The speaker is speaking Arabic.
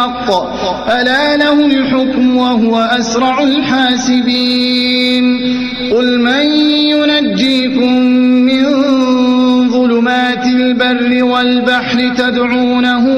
بالحق ألا له الحكم وهو أسرع الحاسبين قل من ينجيكم من ظلمات البر والبحر تدعونه